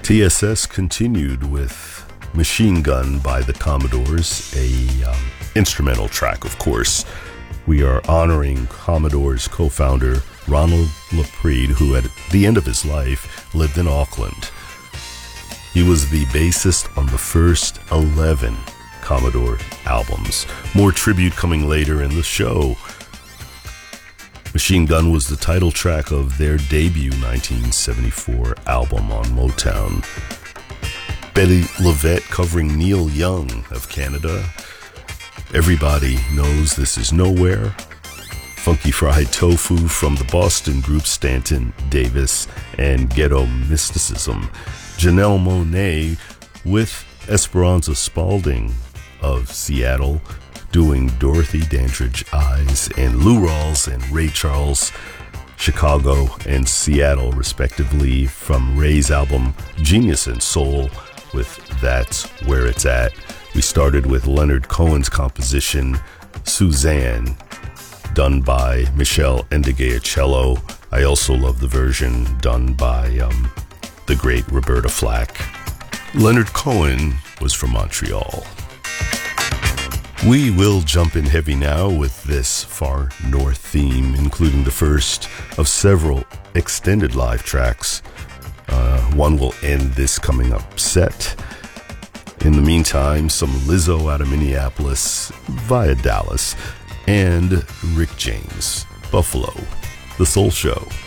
TSS continued with Machine Gun by the Commodores, a instrumental track, of course. We are honoring Commodores co-founder Ronald Laprede, who at the end of his life lived in Auckland. He was the bassist on the first 11 Commodore albums. More tribute coming later in the show. Machine Gun was the title track of their debut 1974 album on Motown. Betty LaVette covering Neil Young of Canada. Everybody Knows This Is Nowhere. Funky Fried Tofu from the Boston group Stanton Davis and Ghetto Mysticism. Janelle Monáe with Esperanza Spalding of Seattle doing Dorothy Dandridge Eyes, and Lou Rawls and Ray Charles, Chicago and Seattle respectively, from Ray's album Genius and Soul with That's Where It's At. We started with Leonard Cohen's composition Suzanne, done by Michelle Ndegeocello. I also love the version done by the great Roberta Flack. Leonard Cohen was from Montreal. We will jump in heavy now with this Far North theme, including the first of several extended live tracks. One will end this coming up set. In the meantime, some Lizzo out of Minneapolis via Dallas, and Rick James, Buffalo, The Soul Show.